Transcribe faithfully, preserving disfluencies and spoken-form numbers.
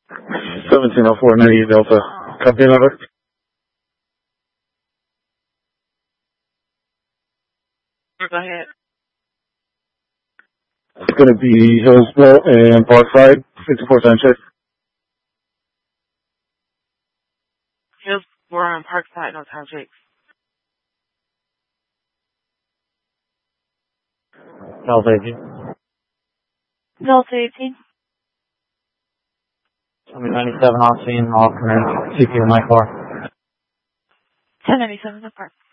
seventeen oh four ninety-eight Delta. Copy number. Go ahead. It's going to be Hillsborough and Parkside, fifty-four time check. Hillsborough and Parkside, no time checks. Delta eighteen. Delta eighteen. ninety-seven off scene, all current. C P in my car. ten ninety-seven, no park.